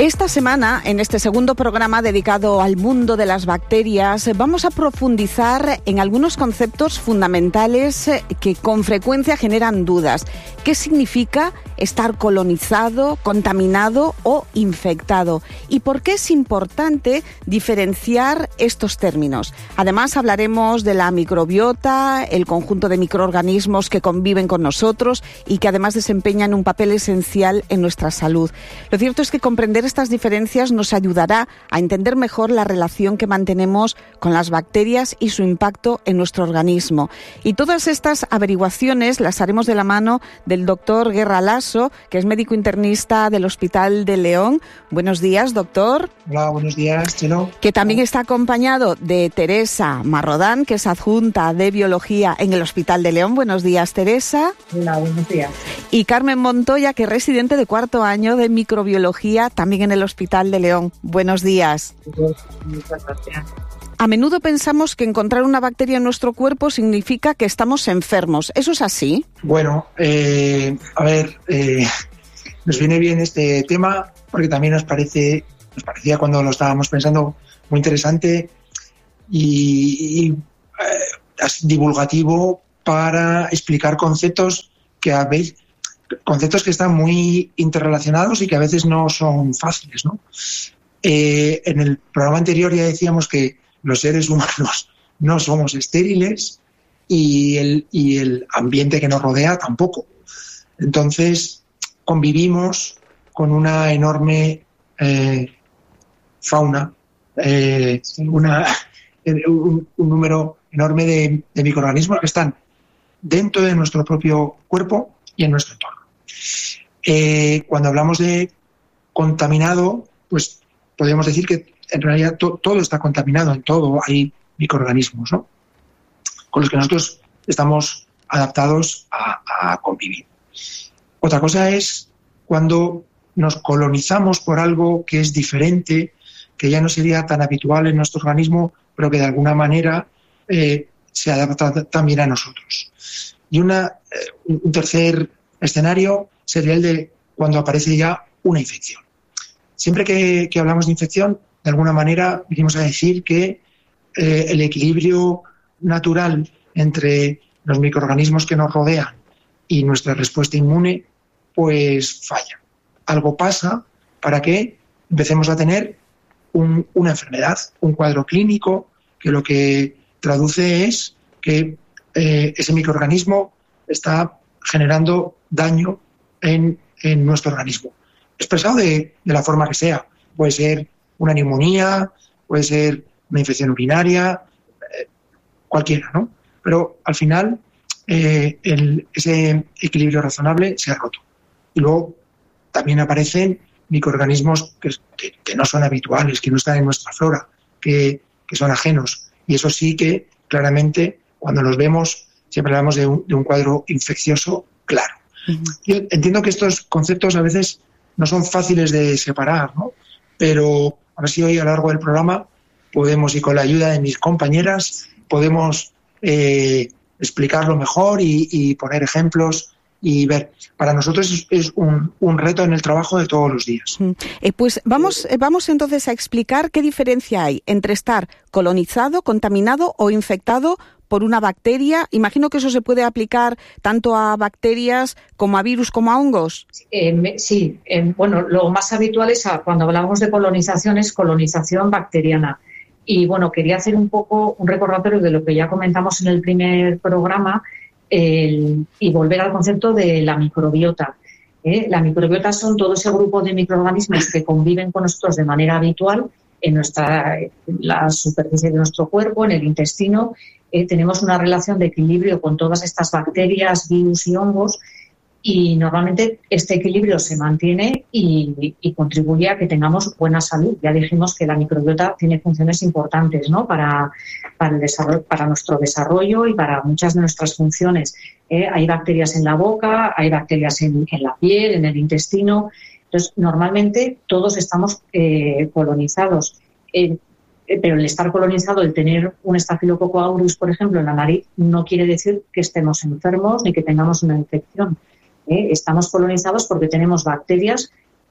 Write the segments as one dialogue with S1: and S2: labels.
S1: Esta semana, en este segundo programa dedicado al mundo de las bacterias, vamos a profundizar en algunos conceptos fundamentales que con frecuencia generan dudas. ¿Qué significa estar colonizado, contaminado o infectado? ¿Y por qué es importante diferenciar estos términos? Además, hablaremos de la microbiota, el conjunto de microorganismos que conviven con nosotros y que además desempeñan un papel esencial en nuestra salud. Lo cierto es que comprender estas diferencias nos ayudará a entender mejor la relación que mantenemos con las bacterias y su impacto en nuestro organismo. Y todas estas averiguaciones las haremos de la mano del doctor Guerra Lasso, que es médico internista del Hospital de León. Buenos días, doctor.
S2: Hola, buenos días, Chelo.
S1: Que también está acompañado de Teresa Marrodán, que es adjunta de Biología en el Hospital de León. Buenos días, Teresa.
S3: Hola, buenos días.
S1: Y Carmen Montoya, que es residente de cuarto año de Microbiología, también en el Hospital de León. Buenos días.
S3: Muchas gracias.
S1: A menudo pensamos que encontrar una bacteria en nuestro cuerpo significa que estamos enfermos. ¿Eso es así?
S2: Bueno, nos viene bien este tema porque también nos parecía cuando lo estábamos pensando muy interesante y divulgativo para explicar conceptos que están muy interrelacionados y que a veces no son fáciles, ¿no? En el programa anterior ya decíamos que los seres humanos no somos estériles y el ambiente que nos rodea tampoco. Entonces, convivimos con una enorme fauna, un número enorme de microorganismos que están dentro de nuestro propio cuerpo y en nuestro entorno. Cuando hablamos de contaminado, pues podemos decir que en realidad todo está contaminado, en todo hay microorganismos, ¿no?, con los que nosotros estamos adaptados a convivir. Otra cosa es cuando nos colonizamos por algo que es diferente, que ya no sería tan habitual en nuestro organismo, pero que de alguna manera se adapta también a nosotros. Y un tercer escenario sería el de cuando aparece ya una infección. Siempre que hablamos de infección, de alguna manera venimos a decir que el equilibrio natural entre los microorganismos que nos rodean y nuestra respuesta inmune, pues falla. Algo pasa para que empecemos a tener una enfermedad, un cuadro clínico, que lo que traduce es que ese microorganismo está generando daño en nuestro organismo. Expresado de la forma que sea. Puede ser una neumonía, puede ser una infección urinaria, cualquiera, ¿no? Pero al final ese equilibrio razonable se ha roto. Y luego también aparecen microorganismos que no son habituales, que no están en nuestra flora, que son ajenos. Y eso sí que claramente cuando los vemos siempre hablamos de un cuadro infeccioso claro. Uh-huh. Yo entiendo que estos conceptos a veces no son fáciles de separar, ¿no? Pero a ver si hoy a lo largo del programa podemos, y con la ayuda de mis compañeras, podemos explicarlo mejor y poner ejemplos y ver. Para nosotros es un reto en el trabajo de todos los días.
S1: Pues vamos entonces a explicar qué diferencia hay entre estar colonizado, contaminado o infectado por una bacteria. Imagino que eso se puede aplicar tanto a bacterias como a virus como a hongos.
S3: Sí, bueno, lo más habitual es cuando hablamos de colonización es colonización bacteriana. Y bueno, quería hacer un poco un recordatorio de lo que ya comentamos en el primer programa y volver al concepto de la microbiota. La microbiota son todo ese grupo de microorganismos que conviven con nosotros de manera habitual en la superficie de nuestro cuerpo, en el intestino. Tenemos una relación de equilibrio con todas estas bacterias, virus y hongos, y normalmente este equilibrio se mantiene y contribuye a que tengamos buena salud. Ya dijimos que la microbiota tiene funciones importantes, ¿no?, para el desarrollo, para nuestro desarrollo y para muchas de nuestras funciones. Hay bacterias en la boca, hay bacterias en la piel, en el intestino. Entonces, normalmente todos estamos colonizados. Pero el estar colonizado, el tener un Staphylococcus aureus, por ejemplo, en la nariz, no quiere decir que estemos enfermos ni que tengamos una infección. Estamos colonizados porque tenemos bacterias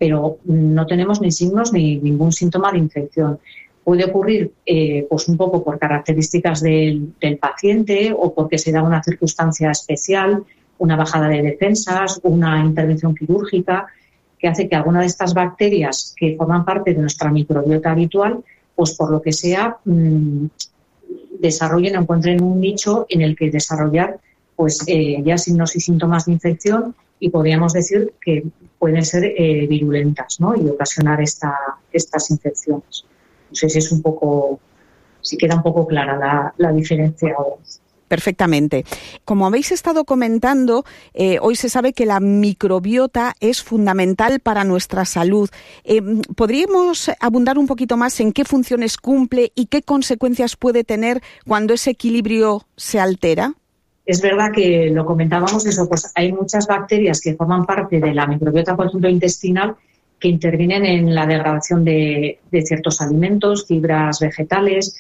S3: pero no tenemos ni signos ni ningún síntoma de infección. Puede ocurrir pues un poco por características del paciente o porque se da una circunstancia especial, una bajada de defensas, una intervención quirúrgica, que hace que alguna de estas bacterias que forman parte de nuestra microbiota habitual, pues por lo que sea, desarrollen o encuentren un nicho en el que desarrollar pues ya signos y síntomas de infección, y podríamos decir que pueden ser virulentas, ¿no? Y ocasionar estas infecciones. No sé si es si queda un poco clara la diferencia ahora.
S1: Perfectamente. Como habéis estado comentando, hoy se sabe que la microbiota es fundamental para nuestra salud. ¿Podríamos abundar un poquito más en qué funciones cumple y qué consecuencias puede tener cuando ese equilibrio se altera?
S3: Es verdad que lo comentábamos eso, pues hay muchas bacterias que forman parte de la microbiota, por ejemplo, intestinal, que intervienen en la degradación de ciertos alimentos, fibras vegetales,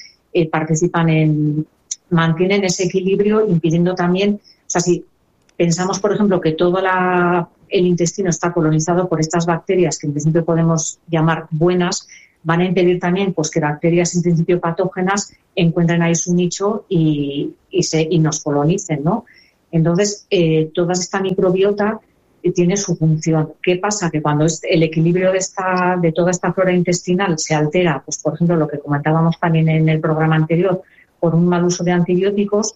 S3: mantienen ese equilibrio, impidiendo también, o sea, si pensamos, por ejemplo, que todo el intestino está colonizado por estas bacterias, que en principio podemos llamar buenas, van a impedir también pues que bacterias en principio patógenas encuentren ahí su nicho y nos colonicen, ¿no? Entonces, toda esta microbiota tiene su función. ¿Qué pasa? Que cuando el equilibrio de toda esta flora intestinal se altera, pues por ejemplo, lo que comentábamos también en el programa anterior, por un mal uso de antibióticos,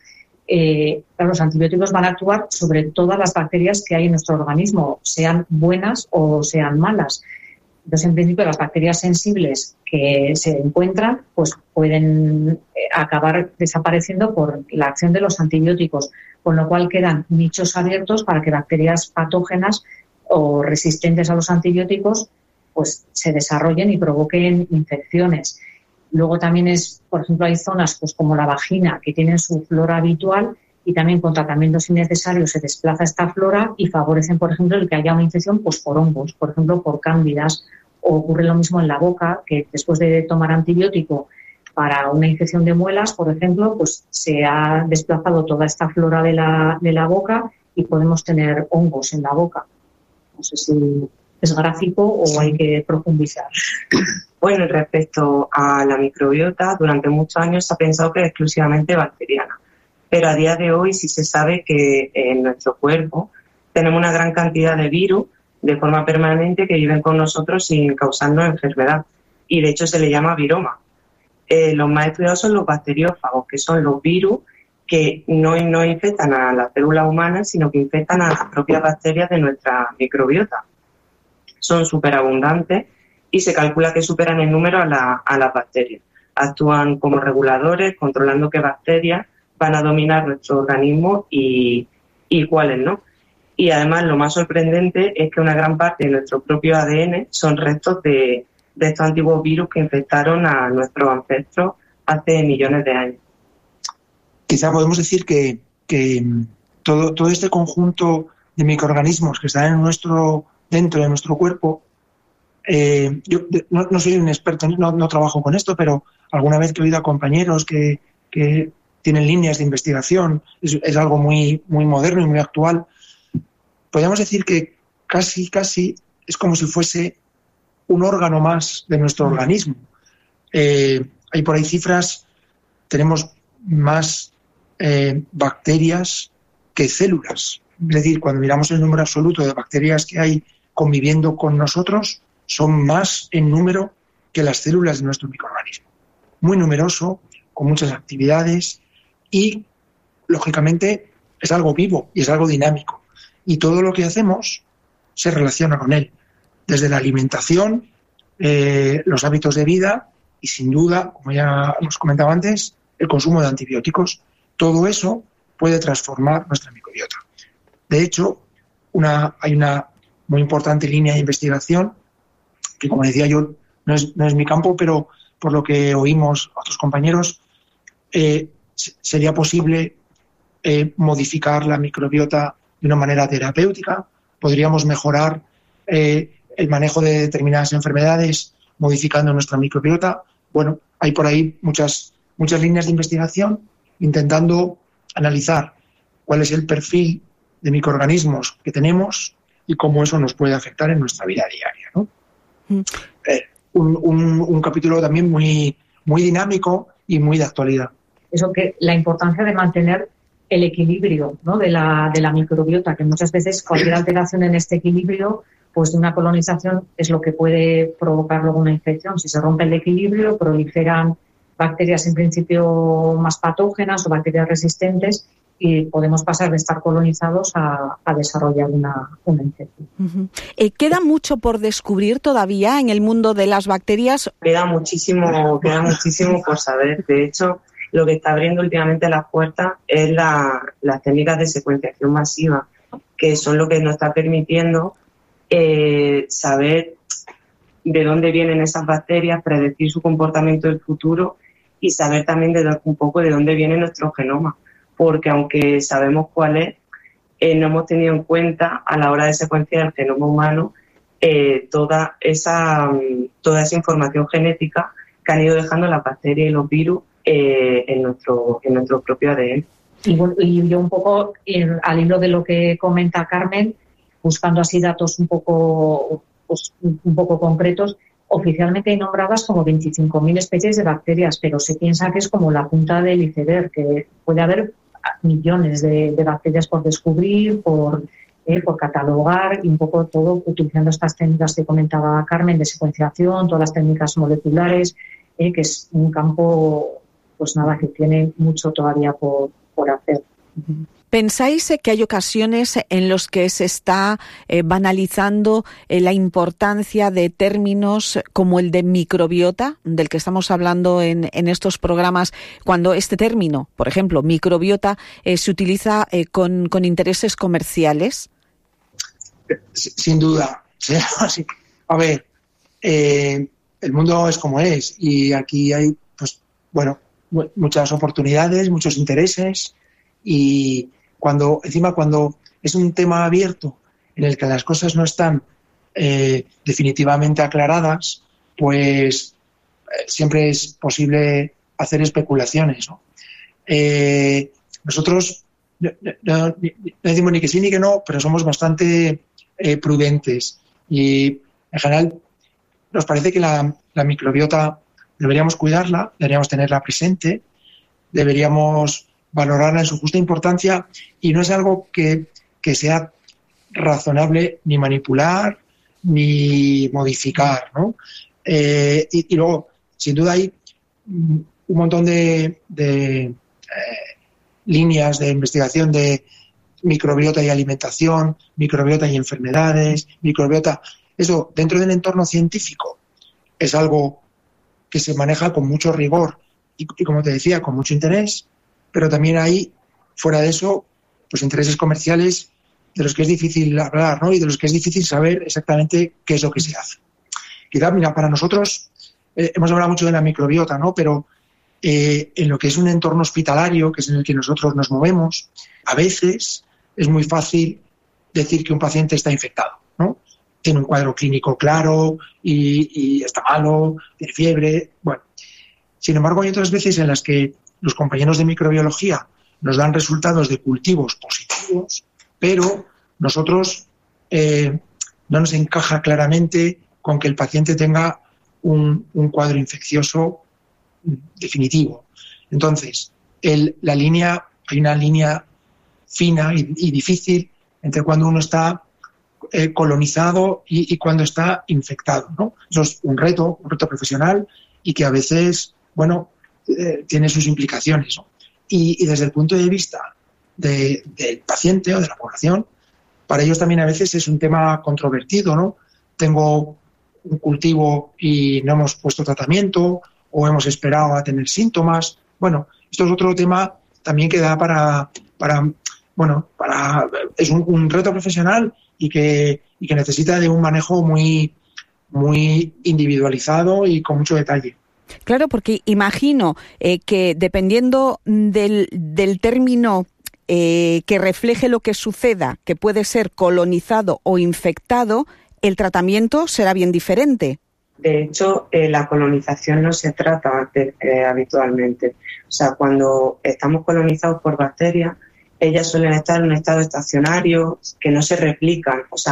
S3: claro, los antibióticos van a actuar sobre todas las bacterias que hay en nuestro organismo, sean buenas o sean malas. Entonces, en principio, las bacterias sensibles que se encuentran pues pueden acabar desapareciendo por la acción de los antibióticos, con lo cual quedan nichos abiertos para que bacterias patógenas o resistentes a los antibióticos pues se desarrollen y provoquen infecciones. Luego también por ejemplo, hay zonas pues como la vagina que tienen su flora habitual y también con tratamientos innecesarios se desplaza esta flora y favorecen, por ejemplo, el que haya una infección pues por hongos, por ejemplo, por cándidas. O ocurre lo mismo en la boca, que después de tomar antibiótico para una infección de muelas, por ejemplo, pues se ha desplazado toda esta flora de la boca y podemos tener hongos en la boca. No sé si es gráfico o hay que profundizar.
S4: Bueno, respecto a la microbiota, durante muchos años se ha pensado que es exclusivamente bacteriana, pero a día de hoy sí se sabe que en nuestro cuerpo tenemos una gran cantidad de virus de forma permanente que viven con nosotros sin causarnos enfermedad, y de hecho se le llama viroma. Los más estudiados son los bacteriófagos, que son los virus que no infectan a las células humanas, sino que infectan a las propias bacterias de nuestra microbiota. Son súper abundantes y se calcula que superan en número a las bacterias. Actúan como reguladores, controlando qué bacterias van a dominar nuestro organismo y cuáles no. Y además lo más sorprendente es que una gran parte de nuestro propio ADN son restos de estos antiguos virus que infectaron a nuestros ancestros hace millones de años.
S2: Quizá podemos decir que todo este conjunto de microorganismos que están dentro de nuestro cuerpo, yo no soy un experto, no trabajo con esto, pero alguna vez que he oído a compañeros que tienen líneas de investigación, es algo muy, muy moderno y muy actual. Podríamos decir que casi es como si fuese un órgano más de nuestro organismo. Hay por ahí cifras, tenemos más bacterias que células. Es decir, cuando miramos el número absoluto de bacterias que hay conviviendo con nosotros, son más en número que las células de nuestro microorganismo. Muy numeroso, con muchas actividades y, lógicamente, es algo vivo y es algo dinámico. Y todo lo que hacemos se relaciona con él, desde la alimentación, los hábitos de vida y, sin duda, como ya hemos comentado antes, el consumo de antibióticos. Todo eso puede transformar nuestra microbiota. De hecho, hay una muy importante línea de investigación que, como decía yo, no es mi campo, pero por lo que oímos a otros compañeros, sería posible modificar la microbiota de una manera terapéutica. Podríamos mejorar el manejo de determinadas enfermedades modificando nuestra microbiota. Bueno, hay por ahí muchas líneas de investigación intentando analizar cuál es el perfil de microorganismos que tenemos y cómo eso nos puede afectar en nuestra vida diaria, ¿no? Un capítulo también muy, muy dinámico y muy de actualidad.
S3: Eso, que la importancia de mantener el equilibrio, ¿no?, de la microbiota, que muchas veces cualquier alteración en este equilibrio, pues de una colonización, es lo que puede provocar luego una infección. Si se rompe el equilibrio, proliferan bacterias en principio más patógenas o bacterias resistentes, y podemos pasar de estar colonizados a desarrollar una infección.
S1: Uh-huh. ¿Queda mucho por descubrir todavía en el mundo de las bacterias?
S4: Queda muchísimo por saber. De hecho, lo que está abriendo últimamente las puertas es las técnicas de secuenciación masiva, que son lo que nos está permitiendo saber de dónde vienen esas bacterias, predecir su comportamiento del futuro y saber también un poco de dónde viene nuestro genoma. Porque aunque sabemos cuál es, no hemos tenido en cuenta a la hora de secuenciar el genoma humano toda esa información genética que han ido dejando las bacterias y los virus en nuestro propio ADN.
S3: Y yo un poco, al hilo de lo que comenta Carmen, buscando así datos un poco concretos, oficialmente hay nombradas como 25.000 especies de bacterias, pero se piensa que es como la punta del iceberg, que puede haber millones de bacterias por descubrir, por catalogar, y un poco todo utilizando estas técnicas que comentaba Carmen de secuenciación, todas las técnicas moleculares, que es un campo, pues nada, que tiene mucho todavía por hacer.
S1: ¿Pensáis que hay ocasiones en las que se está banalizando la importancia de términos como el de microbiota, del que estamos hablando en estos programas, cuando este término, por ejemplo, microbiota, se utiliza con intereses comerciales?
S2: Sin duda. Sí. A ver, el mundo es como es y aquí hay, pues, bueno, muchas oportunidades, muchos intereses, y cuando es un tema abierto en el que las cosas no están definitivamente aclaradas, pues siempre es posible hacer especulaciones, ¿no? Nosotros no decimos ni que sí ni que no, pero somos bastante prudentes, y en general nos parece que la microbiota deberíamos cuidarla, deberíamos tenerla presente, deberíamos valorarla en su justa importancia, y no es algo que sea razonable ni manipular ni modificar, ¿no? Y luego, sin duda, hay un montón de líneas de investigación de microbiota y alimentación, microbiota y enfermedades, microbiota. Eso, dentro del entorno científico, es algo que se maneja con mucho rigor y, como te decía, con mucho interés, pero también hay, fuera de eso, pues intereses comerciales de los que es difícil hablar, ¿no? Y de los que es difícil saber exactamente qué es lo que se hace. Quizá, mira, para nosotros hemos hablado mucho de la microbiota, ¿no? Pero en lo que es un entorno hospitalario, que es en el que nosotros nos movemos, a veces es muy fácil decir que un paciente está infectado, ¿no? Tiene un cuadro clínico claro y está malo, tiene fiebre, bueno. Sin embargo, hay otras veces en las que los compañeros de microbiología nos dan resultados de cultivos positivos, pero nosotros no nos encaja claramente con que el paciente tenga un cuadro infeccioso definitivo. Entonces, hay una línea fina y difícil entre cuando uno está colonizado y cuando está infectado, ¿no? Eso es un reto profesional y que a veces, bueno, tiene sus implicaciones, ¿no? Y desde el punto de vista del paciente o de la población, para ellos también a veces es un tema controvertido, ¿no? Tengo un cultivo y no hemos puesto tratamiento, o hemos esperado a tener síntomas. Bueno, esto es otro tema también que da es un reto profesional y que necesita de un manejo muy, muy individualizado y con mucho detalle.
S1: Claro, porque imagino que dependiendo del término que refleje lo que suceda, que puede ser colonizado o infectado, el tratamiento será bien diferente.
S4: De hecho, la colonización no se trata habitualmente. O sea, cuando estamos colonizados por bacterias, ellas suelen estar en un estado estacionario, que no se replican. O sea,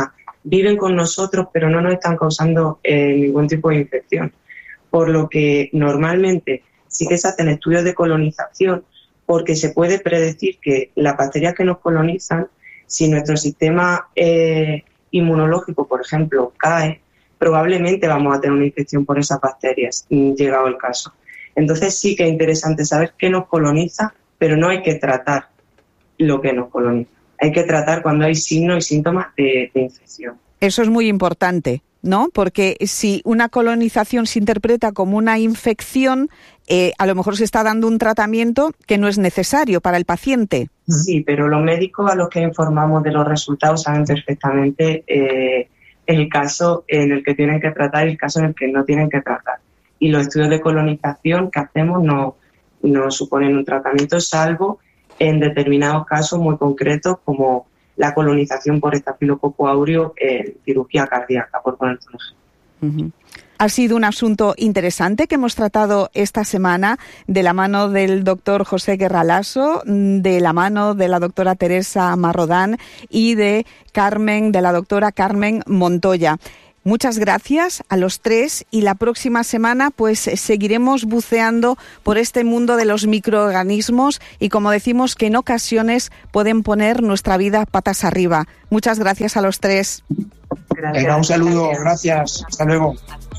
S4: viven con nosotros, pero no nos están causando ningún tipo de infección. Por lo que normalmente sí que se hacen estudios de colonización, porque se puede predecir que las bacterias que nos colonizan, si nuestro sistema inmunológico, por ejemplo, cae, probablemente vamos a tener una infección por esas bacterias, llegado el caso. Entonces sí que es interesante saber qué nos coloniza, pero no hay que tratar lo que nos coloniza. Hay que tratar cuando hay signos y síntomas de infección.
S1: Eso es muy importante, ¿no? Porque si una colonización se interpreta como una infección, a lo mejor se está dando un tratamiento que no es necesario para el paciente.
S4: Sí, pero los médicos a los que informamos de los resultados saben perfectamente el caso en el que tienen que tratar y el caso en el que no tienen que tratar. Y los estudios de colonización que hacemos no suponen un tratamiento, salvo en determinados casos muy concretos, como la colonización por estafilococo áureo en cirugía cardíaca, por ponerte un ejemplo.
S1: Ha sido un asunto interesante que hemos tratado esta semana de la mano del doctor José Guerra Lasso, de la mano de la doctora Teresa Marrodán y de la doctora Carmen Montoya. Muchas gracias a los tres y la próxima semana pues seguiremos buceando por este mundo de los microorganismos y como decimos que en ocasiones pueden poner nuestra vida patas arriba. Muchas gracias a los tres.
S2: Gracias. Venga, un saludo, gracias. Hasta luego.